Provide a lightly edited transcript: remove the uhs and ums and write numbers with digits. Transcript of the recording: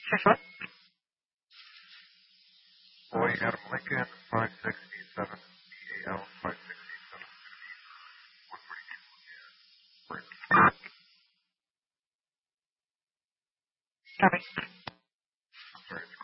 Sure, sure. Boy, Adam Lincoln, 5687, DAL 5687, 142. Sorry. Sorry,